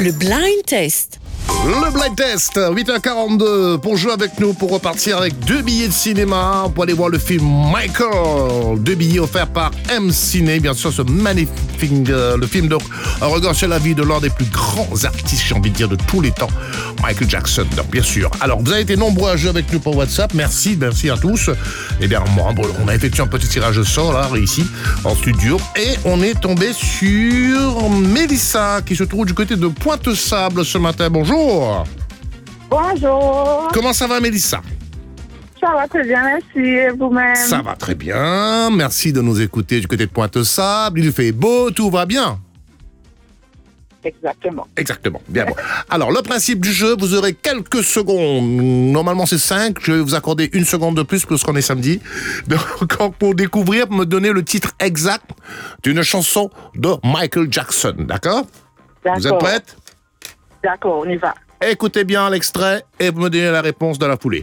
Le blind test. Le blind test, 8h42, pour jouer avec nous, pour repartir avec 2 billets de cinéma, pour aller voir le film Michael. 2 billets offerts par M-Ciné, bien sûr, ce magnifique, le film de un regard sur la vie de l'un des plus grands artistes, j'ai envie de dire, de tous les temps, Michael Jackson, donc, bien sûr. Alors, vous avez été nombreux à jouer avec nous pour WhatsApp, merci à tous. Eh bien, on a effectué un petit tirage au sort, là, ici, en studio, et on est tombé sur Mélissa, qui se trouve du côté de Pointe-Sable ce matin. Bonjour. Bonjour. Comment ça va, Mélissa? Ça va très bien, merci. Et vous-même? Ça va très bien. Merci de nous écouter du côté de Pointe-Sable. Il fait beau, tout va bien. Exactement. Bien bon. Alors, le principe du jeu, vous aurez quelques secondes. Normalement, c'est 5. Je vais vous accorder 1 seconde de plus parce qu'on est samedi. Donc, pour découvrir, pour me donner le titre exact d'une chanson de Michael Jackson. D'accord? Vous êtes prête? D'accord, on y va. Écoutez bien l'extrait et vous me donnez la réponse dans la foulée.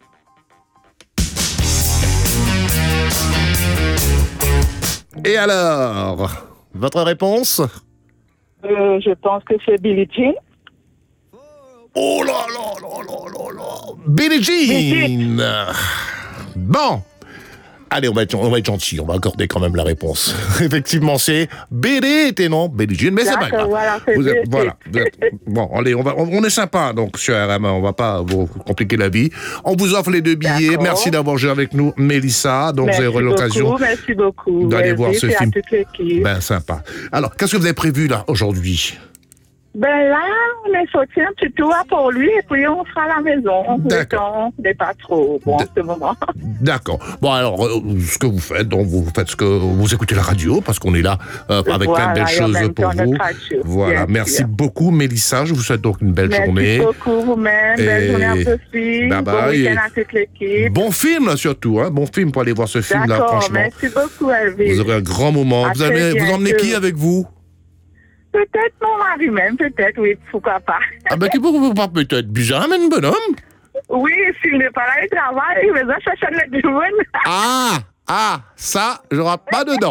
Et alors, votre réponse? Je pense que c'est Billie Jean. Oh là là là là là là! Billie Jean! Bon. Allez, on va être gentil, on va accorder quand même la réponse. Effectivement, c'est Billie Jean, mais c'est pas grave. Voilà. Bon, allez, on est sympa, donc, sur RM, on va pas vous compliquer la vie. On vous offre les 2 billets. D'accord. Merci d'avoir joué avec nous, Mélissa. Donc, vous avez l'occasion. Merci beaucoup. D'aller voir ce film. À toute l'équipe. Ben, sympa. Alors, qu'est-ce que vous avez prévu, là, aujourd'hui? Ben là, on est sorti un petit tour pour lui et puis on sera à la maison. D'accord. On n'est pas trop bon en ce moment. D'accord. Bon, alors, ce que vous faites, donc vous faites ce que vous écoutez la radio, parce qu'on est là avec plein de belles choses pour vous. Voilà, merci beaucoup, Mélissa. Je vous souhaite donc une belle journée. Merci beaucoup vous-même. Belle journée à vous aussi. Bye bye. Bon week-end à toute l'équipe. Bon film, là, surtout. Hein? Bon film pour aller voir ce film-là, D'accord, franchement. merci beaucoup, Elvis. Vous aurez un grand moment. Vous emmenez qui avec vous? Peut-être mon mari même, peut-être, oui, pourquoi pas. Ah ben, qui peut pas peut-être bizarre, mais un bonhomme. Oui, s'il n'est pas là, il travaille, mais ça cherche le journée. Ça, j'aurai pas dedans.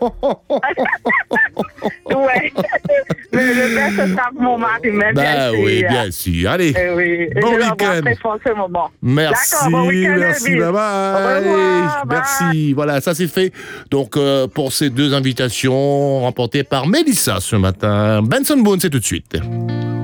Ouais. Mais le best, ce sera mon mari même, bien sûr. Oui, bien sûr. Allez, oui. bon je week-end. Très fort ce moment. Merci, d'accord, bon week-end, merci, Elvis. bye bye. Au revoir, Merci, voilà, ça c'est fait. Donc, pour ces 2 invitations remportées par Mélissa ce matin, Benson Boone, c'est tout de suite.